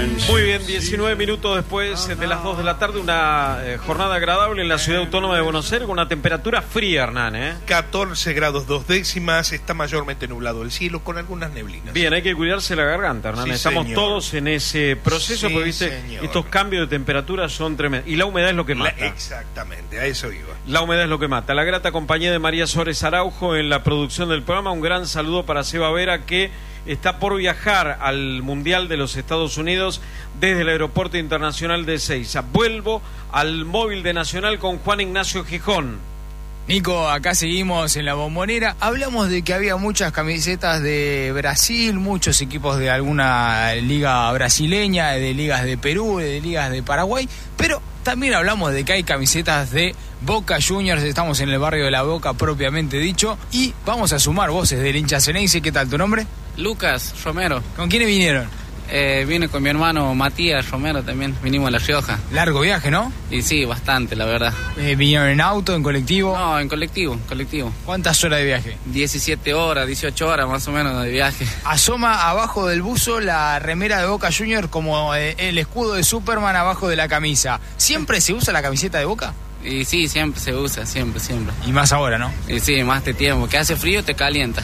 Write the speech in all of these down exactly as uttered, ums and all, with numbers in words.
Muy bien, diecinueve minutos después de las dos de la tarde, una eh, jornada agradable en la ciudad autónoma de Buenos Aires, con una temperatura fría, Hernán, ¿eh? catorce grados dos décimas, está mayormente nublado el cielo con algunas neblinas. Bien, hay que cuidarse la garganta, Hernán. Sí, Estamos señor. todos en ese proceso, Sí, porque viste, señor. estos cambios de temperatura son tremendos. Y la humedad es lo que La- mata. exactamente, a eso iba. La humedad es lo que mata. La grata compañía de María Suárez Araujo en la producción del programa. Un gran saludo para Seba Vera, que está por viajar al Mundial de los Estados Unidos desde el Aeropuerto Internacional de Ezeiza. Vuelvo al móvil de Nacional con Juan Ignacio Gijón. Nico, acá seguimos en la Bombonera. Hablamos de que había muchas camisetas de Brasil, muchos equipos de alguna liga brasileña, de ligas de Perú, de ligas de Paraguay, pero también hablamos de que hay camisetas de Boca Juniors. Estamos en el barrio de La Boca propiamente dicho, y vamos a sumar voces del hincha ceneice. ¿Qué tal tu nombre? Lucas Romero. ¿Con quiénes vinieron? Eh, vine con mi hermano Matías Romero también. Vinimos a La Rioja. Largo viaje, ¿no? Y sí, bastante, la verdad. Eh, ¿Vinieron en auto, en colectivo? No, en colectivo, en colectivo. ¿Cuántas horas de viaje? diecisiete horas, dieciocho horas más o menos de viaje. Asoma abajo del buzo la remera de Boca Juniors como eh, el escudo de Superman abajo de la camisa. ¿Siempre se usa la camiseta de Boca? Y sí, siempre se usa, siempre, siempre. Y más ahora, ¿no? Y sí, más de tiempo. Que hace frío, te calienta.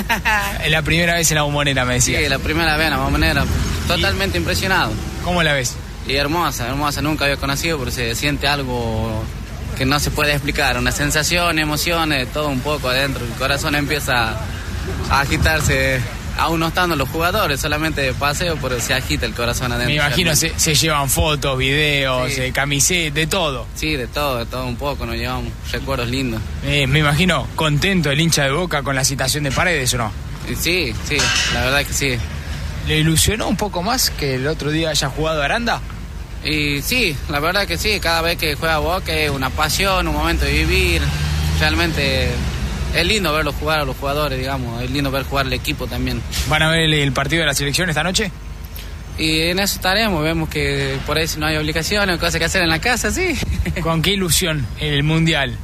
Es la primera vez en la Bombonera, me decía. Sí, la primera vez, la manera. Totalmente impresionado. ¿Cómo la ves? Y hermosa, hermosa. Nunca había conocido, pero se siente algo que no se puede explicar. Una sensación, emociones, todo un poco adentro. El corazón empieza a agitarse. Aún no estando los jugadores, solamente de paseo, pero se agita el corazón adentro. Me imagino se, se llevan fotos, videos, Sí. eh, camisetas, de todo. Sí, de todo, de todo un poco, nos llevamos recuerdos lindos. Eh, me imagino contento el hincha de Boca con la citación de Paredes, ¿o no? Y sí, sí, la verdad que sí. ¿Le ilusionó un poco más que el otro día haya jugado Aranda? Y sí, la verdad que sí, cada vez que juega Boca es una pasión, un momento de vivir. Realmente es lindo verlos jugar a los jugadores, digamos, es lindo ver jugar el equipo también. ¿Van a ver el, el partido de la selección esta noche? Y en eso estaremos, vemos que por ahí si no hay obligaciones, cosas que hacer en la casa, sí. ¿Con qué ilusión el Mundial?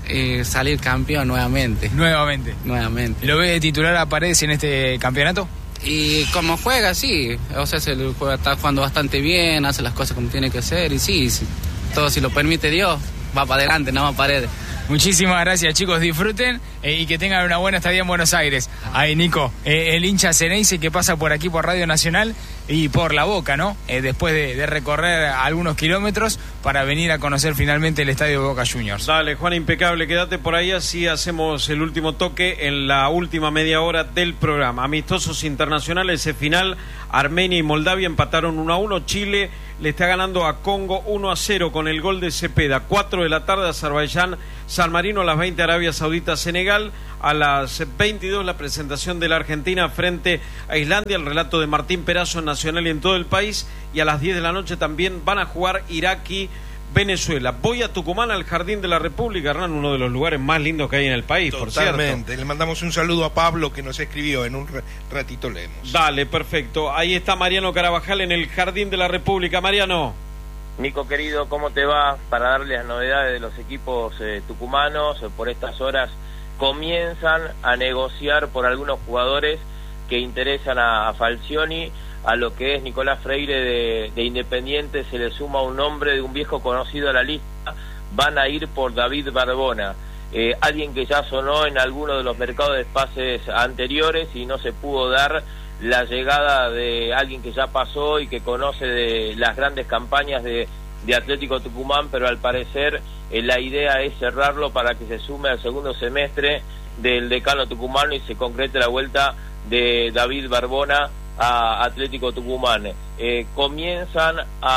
Y salir campeón nuevamente, Nuevamente. nuevamente. ¿Lo ve de titular a Paredes en este campeonato? Y como juega, sí, o sea, se le juega, está jugando bastante bien, hace las cosas como tiene que hacer, y sí, sí, todo si lo permite Dios, va para adelante, no va a Paredes. Muchísimas gracias, chicos, disfruten eh, y que tengan una buena estadía en Buenos Aires. Ahí, Nico, eh, el hincha ceneice que pasa por aquí por Radio Nacional y por La Boca, ¿no? Eh, después de, de recorrer algunos kilómetros para venir a conocer finalmente el estadio de Boca Juniors. Dale, Juan, impecable, quédate por ahí, así hacemos el último toque en la última media hora del programa. Amistosos internacionales, ese final, Armenia y Moldavia empataron uno a uno, Chile le está ganando a Congo uno a cero con el gol de Cepeda. cuatro de la tarde, Azerbaiyán, San Marino, a las veinte, Arabia Saudita, Senegal, a las veintidós, la presentación de la Argentina frente a Islandia, el relato de Martín Perazo en Nacional y en todo el país, y a las diez de la noche también van a jugar Irak y Venezuela. Voy a Tucumán, al Jardín de la República, Hernán, uno de los lugares más lindos que hay en el país, por cierto. Totalmente, le mandamos un saludo a Pablo que nos escribió, en un ratito leemos. Dale, perfecto. Ahí está Mariano Carabajal en el Jardín de la República. Mariano. Nico querido, ¿cómo te va? Para darle las novedades de los equipos eh, tucumanos, eh, por estas horas comienzan a negociar por algunos jugadores que interesan a, a Falcioni. A lo que es Nicolás Freire de, de Independiente se le suma un nombre de un viejo conocido a la lista. Van a ir por David Barbona, eh, alguien que ya sonó en alguno de los mercados de pases anteriores y no se pudo dar la llegada de alguien que ya pasó y que conoce de las grandes campañas de, de Atlético Tucumán, pero al parecer eh, la idea es cerrarlo para que se sume al segundo semestre del decano tucumano y se concrete la vuelta de David Barbona a Atlético Tucumán. Eh, comienzan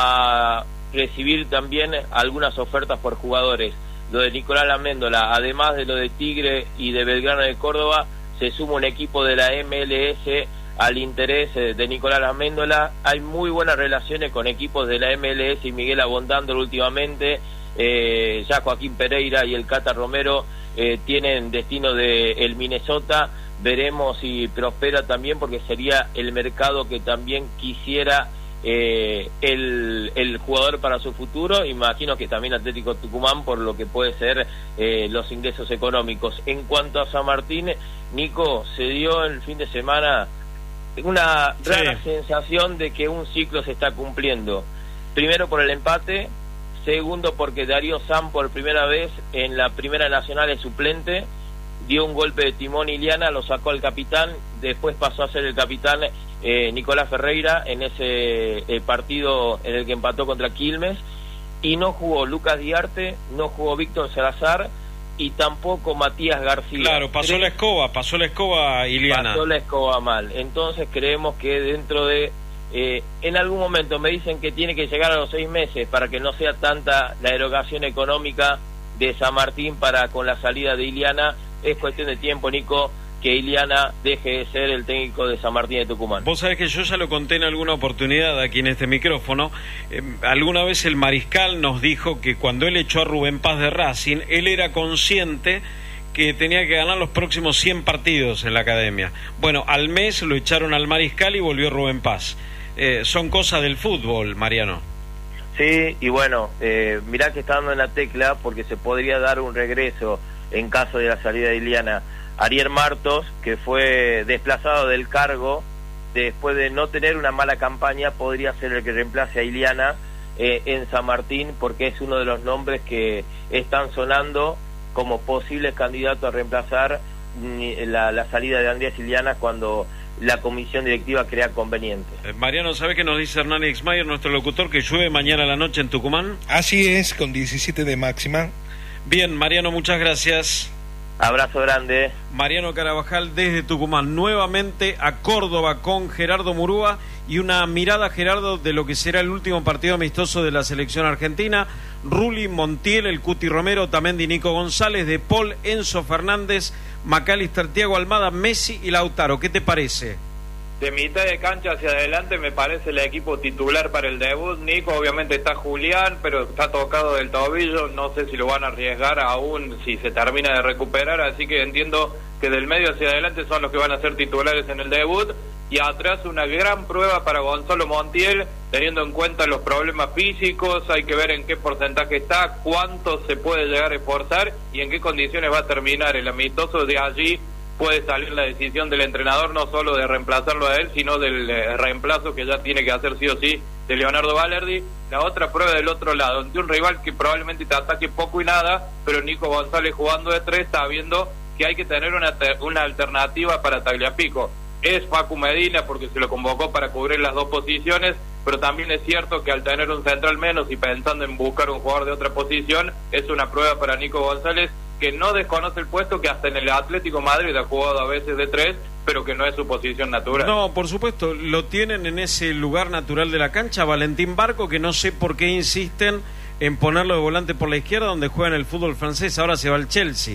a recibir también algunas ofertas por jugadores. Lo de Nicolás Laméndola, además de lo de Tigre y de Belgrano de Córdoba, se suma un equipo de la M L S al interés de Nicolás Laméndola. Hay muy buenas relaciones con equipos de la M L S y Miguel Abondándolo últimamente. Eh, ya Joaquín Pereira y el Cata Romero eh, tienen destino de el Minnesota. Veremos si prospera también, porque sería el mercado que también quisiera eh, el, el jugador para su futuro. Imagino que también Atlético Tucumán, por lo que puede ser eh, los ingresos económicos. En cuanto a San Martín, Nico, se dio el fin de semana una Sí. rara sensación de que un ciclo se está cumpliendo. Primero por el empate, segundo porque Darío Sam por primera vez en la Primera Nacional es suplente, dio un golpe de timón Iliana, lo sacó al capitán, después pasó a ser el capitán eh, Nicolás Ferreira en ese eh, partido en el que empató contra Quilmes, y no jugó Lucas Diarte, no jugó Víctor Salazar y tampoco Matías García. Claro, pasó Cre- la escoba, pasó la escoba Iliana. Pasó la escoba mal. Entonces creemos que dentro de... Eh, en algún momento me dicen que tiene que llegar a los seis meses para que no sea tanta la erogación económica de San Martín para con la salida de Iliana. Es cuestión de tiempo, Nico, que Iliana deje de ser el técnico de San Martín de Tucumán. Vos sabés que yo ya lo conté en alguna oportunidad aquí en este micrófono. Eh, alguna vez el Mariscal nos dijo que cuando él echó a Rubén Paz de Racing, él era consciente que tenía que ganar los próximos cien partidos en la academia. Bueno, al mes lo echaron al Mariscal y volvió Rubén Paz. Eh, son cosas del fútbol, Mariano. Sí, y bueno, eh, mirá que está dando en la tecla porque se podría dar un regreso en caso de la salida de Iliana. Ariel Martos, que fue desplazado del cargo después de no tener una mala campaña, podría ser el que reemplace a Iliana eh, en San Martín, porque es uno de los nombres que están sonando como posibles candidatos a reemplazar mm, la, la salida de Andrés Iliana cuando la comisión directiva crea conveniente. Eh, Mariano, ¿sabés qué nos dice Hernán Ixmayer, nuestro locutor, que llueve mañana a la noche en Tucumán? Así es, con diecisiete de máxima. Bien, Mariano, muchas gracias. Abrazo grande. Mariano Carabajal desde Tucumán, nuevamente a Córdoba con Gerardo Murúa y una mirada, Gerardo, de lo que será el último partido amistoso de la selección argentina. Rulli, Montiel, el Cuti Romero, Tamendi, Nico González, De Paul, Enzo Fernández, Macalister, Thiago Almada, Messi y Lautaro. ¿Qué te parece? De mitad de cancha hacia adelante me parece el equipo titular para el debut. Nico, obviamente está Julián, pero está tocado del tobillo, no sé si lo van a arriesgar aún si se termina de recuperar, así que entiendo que del medio hacia adelante son los que van a ser titulares en el debut, y atrás una gran prueba para Gonzalo Montiel, teniendo en cuenta los problemas físicos, hay que ver en qué porcentaje está, cuánto se puede llegar a esforzar y en qué condiciones va a terminar el amistoso. De allí puede salir la decisión del entrenador, no solo de reemplazarlo a él, sino del eh, reemplazo que ya tiene que hacer sí o sí de Leonardo Valerdi. La otra prueba del otro lado, ante un rival que probablemente te ataque poco y nada, pero Nico González jugando de tres está viendo que hay que tener una, una alternativa para Tagliafico. Es Facu Medina porque se lo convocó para cubrir las dos posiciones, pero también es cierto que al tener un central menos y pensando en buscar un jugador de otra posición, es una prueba para Nico González, que no desconoce el puesto, que hasta en el Atlético Madrid ha jugado a veces de tres, pero que no es su posición natural. No, por supuesto, lo tienen en ese lugar natural de la cancha, Valentín Barco, que no sé por qué insisten en ponerlo de volante por la izquierda, donde juega en el fútbol francés, ahora se va al Chelsea.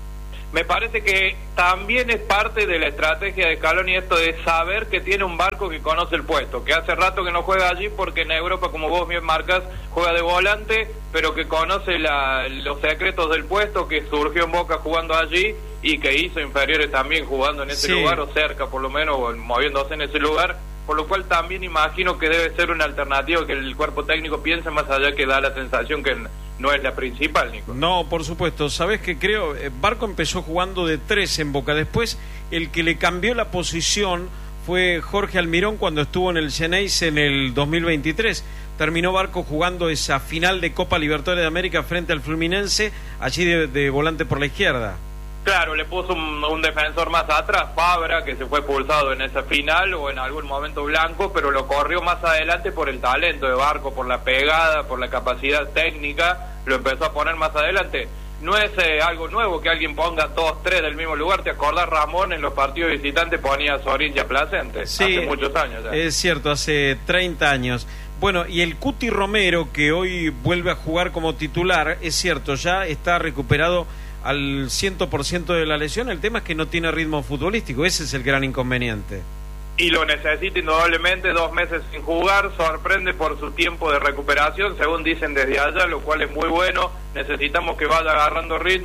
Me parece que también es parte de la estrategia de Scaloni esto de saber que tiene un Barco que conoce el puesto, que hace rato que no juega allí porque en Europa, como vos bien marcas, juega de volante, pero que conoce la, los secretos del puesto, que surgió en Boca jugando allí y que hizo inferiores también jugando en ese sí. lugar, o cerca por lo menos, o moviéndose en ese lugar, por lo cual también imagino que debe ser una alternativa que el cuerpo técnico piense, más allá que da la sensación que no es la principal, Nico. No, por supuesto. ¿Sabés qué creo? Barco empezó jugando de tres en Boca. Después, el que le cambió la posición fue Jorge Almirón cuando estuvo en el Xeneize en el dos mil veintitrés. Terminó Barco jugando esa final de Copa Libertadores de América frente al Fluminense, allí de, de volante por la izquierda. Claro, le puso un, un defensor más atrás, Fabra, que se fue expulsado en esa final, o en algún momento Blanco, pero lo corrió más adelante por el talento de Barco, por la pegada, por la capacidad técnica, lo empezó a poner más adelante. No es eh, algo nuevo que alguien ponga todos tres del mismo lugar. ¿Te acordás, Ramón, en los partidos visitantes ponía a Sorín y a Placente? Sí, hace muchos años ya. Es cierto, hace treinta años. Bueno, y el Cuti Romero, que hoy vuelve a jugar como titular, es cierto, ya está recuperado al cien por ciento de la lesión. El tema es que no tiene ritmo futbolístico, ese es el gran inconveniente. Y lo necesita indudablemente, dos meses sin jugar, sorprende por su tiempo de recuperación, según dicen desde allá, lo cual es muy bueno. Necesitamos que vaya agarrando ritmo.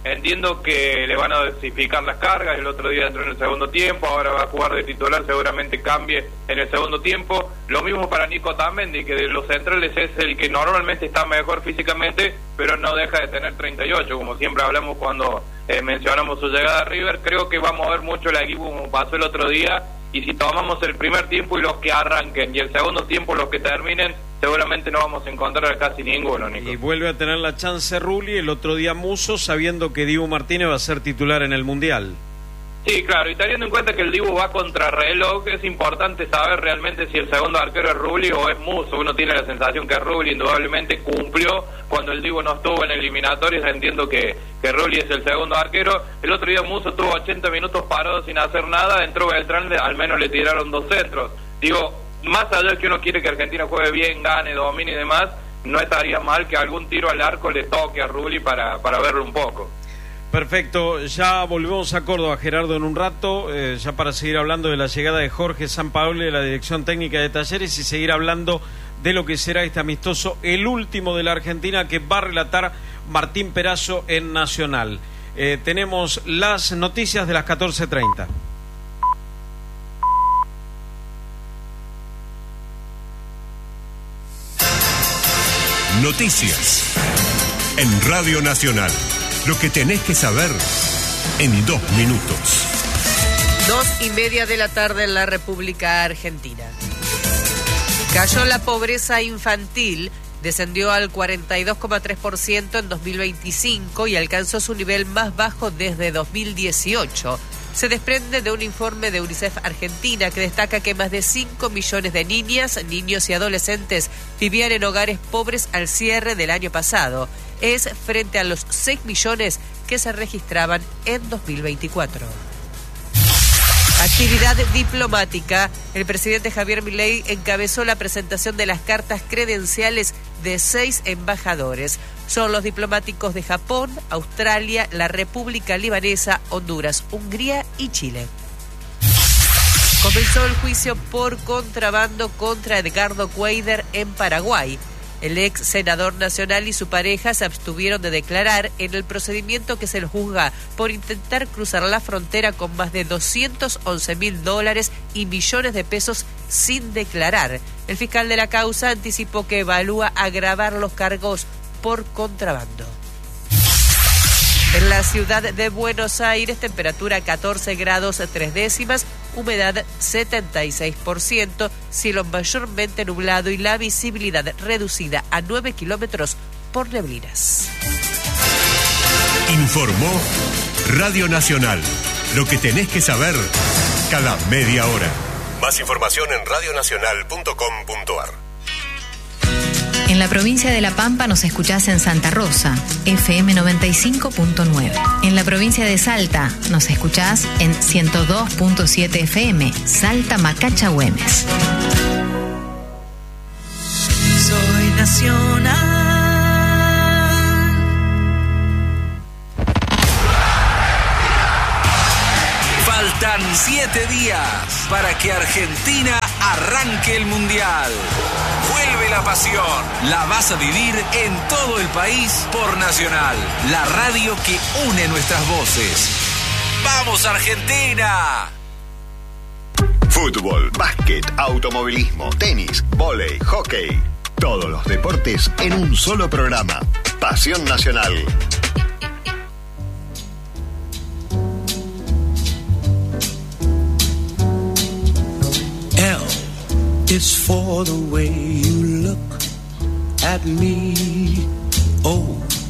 entiendo que le van a dosificar las cargas, el otro día entró en el segundo tiempo, ahora va a jugar de titular, seguramente cambie en el segundo tiempo. Lo mismo para Nico Tamendi, que de los centrales es el que normalmente está mejor físicamente, pero no deja de tener treinta y ocho, como siempre hablamos cuando eh, mencionamos su llegada a River. Creo que va a mover mucho el equipo como pasó el otro día, y si tomamos el primer tiempo y los que arranquen, y el segundo tiempo los que terminen, seguramente no vamos a encontrar casi ninguno, Nico. Y vuelve a tener la chance Rulli, el otro día Musso, sabiendo que Dibu Martínez va a ser titular en el Mundial. Sí, claro, y teniendo en cuenta que el Dibu va contra reloj, es importante saber realmente si el segundo arquero es Rulli o es Musso. Uno tiene la sensación que Rulli indudablemente cumplió cuando el Dibu no estuvo en eliminatorias. Entiendo que, que Rulli es el segundo arquero. El otro día Musso tuvo ochenta minutos parado sin hacer nada, entró Beltrán, al menos le tiraron dos centros. Digo, más allá de que uno quiere que Argentina juegue bien, gane, domine y demás, no estaría mal que algún tiro al arco le toque a Rulli para, para verlo un poco. Perfecto, ya volvemos a Córdoba, Gerardo, en un rato, eh, ya para seguir hablando de la llegada de Jorge Sampaoli de la Dirección Técnica de Talleres y seguir hablando de lo que será este amistoso, el último de la Argentina, que va a relatar Martín Perazo en Nacional. Eh, tenemos las noticias de las catorce treinta. Noticias en Radio Nacional. Lo que tenés que saber en dos minutos. Dos y media de la tarde en la República Argentina. Cayó la pobreza infantil, descendió al cuarenta y dos coma tres por ciento en dos mil veinticinco y alcanzó su nivel más bajo desde dos mil dieciocho. Se desprende de un informe de UNICEF Argentina que destaca que más de cinco millones de niñas, niños y adolescentes vivían en hogares pobres al cierre del año pasado. Es frente a los seis millones que se registraban en dos mil veinticuatro. Actividad diplomática. El presidente Javier Milei encabezó la presentación de las cartas credenciales de seis embajadores. Son los diplomáticos de Japón, Australia, la República Libanesa, Honduras, Hungría y Chile. Comenzó el juicio por contrabando contra Edgardo Cuéllar en Paraguay. El ex senador nacional y su pareja se abstuvieron de declarar en el procedimiento que se le juzga por intentar cruzar la frontera con más de doscientos once mil dólares y millones de pesos sin declarar. El fiscal de la causa anticipó que evalúa agravar los cargos por contrabando. En la ciudad de Buenos Aires, temperatura catorce grados tres décimas, humedad setenta y seis por ciento, cielo mayormente nublado y la visibilidad reducida a nueve kilómetros por neblinas. Informó Radio Nacional. Lo que tenés que saber cada media hora. Más información en radio nacional punto com punto a r. En la provincia de La Pampa nos escuchás en Santa Rosa, F M noventa y cinco punto nueve. En la provincia de Salta nos escuchás en ciento dos punto siete F M, Salta Macacha Güemes. Soy nacional. Faltan siete días para que Argentina arranque el Mundial. Vuelve la pasión. La vas a vivir en todo el país por Nacional, la radio que une nuestras voces. ¡Vamos, Argentina! Fútbol, básquet, automovilismo, tenis, vóley, hockey. Todos los deportes en un solo programa. Pasión Nacional. L is for the way you look at me.